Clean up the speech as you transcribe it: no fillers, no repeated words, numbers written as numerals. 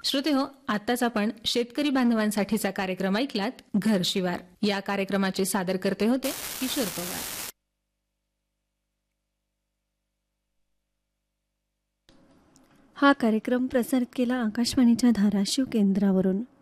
श्रोतेहो, आताच आपण शेतकरी बांधवांसाठीचा कार्यक्रम ऐकलात, घर शिवार. या कार्यक्रमाचे सादरकर्ते होते किशोर पवार. हा कार्यक्रम प्रसारित केला आकाशवाणीच्या धाराशिव केंद्रावरून.